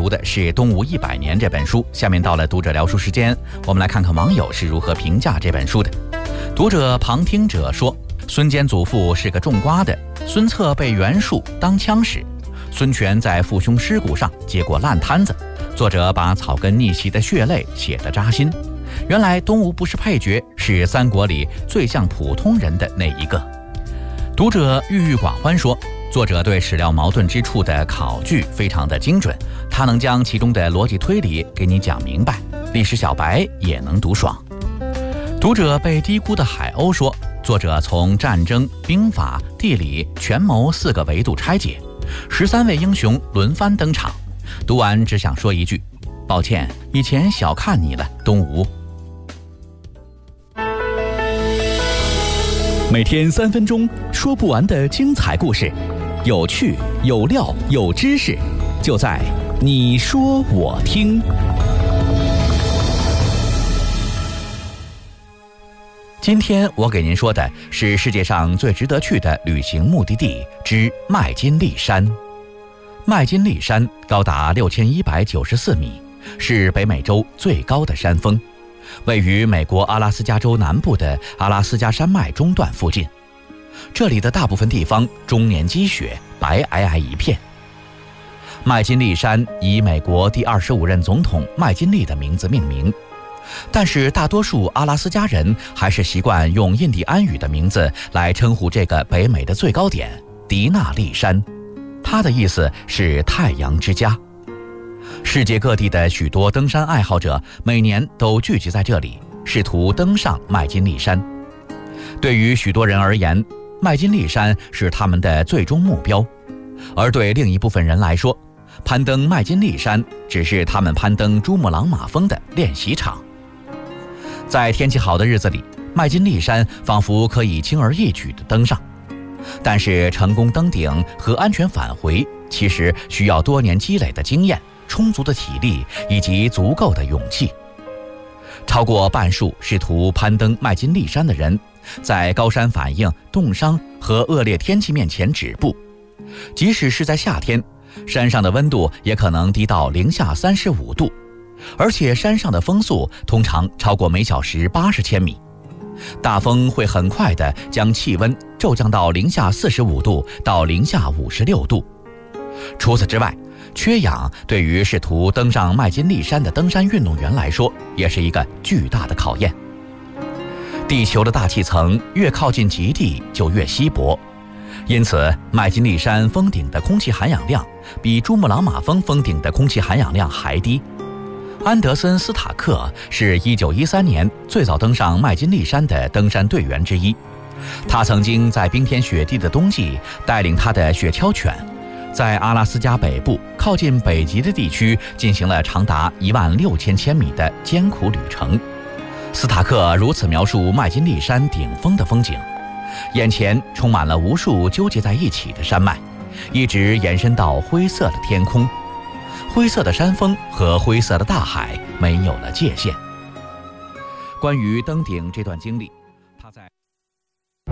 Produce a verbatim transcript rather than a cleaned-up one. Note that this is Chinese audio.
读的是《东吴一百年》这本书。下面到了读者聊书时间，我们来看看网友是如何评价这本书的。读者旁听者说，孙坚祖父是个种瓜的，孙策被袁术当枪使，孙权在父兄尸骨上接过烂摊子。作者把草根逆袭的血泪写得扎心。原来东吴不是配角，是三国里最像普通人的那一个。读者郁郁寡欢说，作者对史料矛盾之处的考据非常的精准，他能将其中的逻辑推理给你讲明白，历史小白也能读爽。读者被低估的海鸥说，作者从战争、兵法、地理、权谋四个维度拆解，十三位英雄轮番登场。读完只想说一句，抱歉，以前小看你了，东吴。 每天三分钟，说不完的精彩故事，有趣有料有知识，就在你说我听。 今天我给您说的是世界上最值得去的旅行目的地之麦金利山。麦金利山高达六千一百九十四米，是北美洲最高的山峰，位于美国阿拉斯加州南部的阿拉斯加山脉中段附近。这里的大部分地方终年积雪，白皑皑一片。麦金利山以美国第二十五任总统麦金利的名字命名，但是大多数阿拉斯加人还是习惯用印第安语的名字来称呼这个北美的最高点迪纳利山，它的意思是太阳之家。世界各地的许多登山爱好者每年都聚集在这里，试图登上麦金利山。对于许多人而言，麦金利山是他们的最终目标，而对另一部分人来说，攀登麦金利山只是他们攀登珠穆朗玛峰的练习场。在天气好的日子里，麦金利山仿佛可以轻而易举地登上，但是成功登顶和安全返回其实需要多年积累的经验、充足的体力以及足够的勇气。超过半数试图攀登麦金利山的人，在高山反应、冻伤和恶劣天气面前止步。即使是在夏天，山上的温度也可能低到零下三十五度，而且山上的风速通常超过每小时八十千米。大风会很快地将气温骤降到零下四十五度到零下五十六度。除此之外，缺氧对于试图登上麦金利山的登山运动员来说，也是一个巨大的考验。地球的大气层越靠近极地就越稀薄，因此麦金利山峰顶的空气含氧量比珠穆朗玛峰峰顶的空气含氧量还低。安德森·斯塔克是一九一三年最早登上麦金利山的登山队员之一，他曾经在冰天雪地的冬季带领他的雪橇犬，在阿拉斯加北部靠近北极的地区进行了长达一万六千千米的艰苦旅程。斯塔克如此描述麦金利山顶峰的风景：眼前充满了无数纠结在一起的山脉，一直延伸到灰色的天空。灰色的山峰和灰色的大海没有了界限。关于登顶这段经历，